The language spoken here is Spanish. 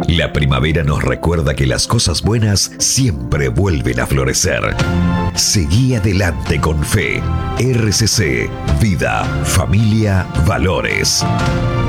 La primavera nos recuerda que las cosas buenas siempre vuelven a florecer. Seguí adelante con fe. RCC, Vida, Familia, Valores.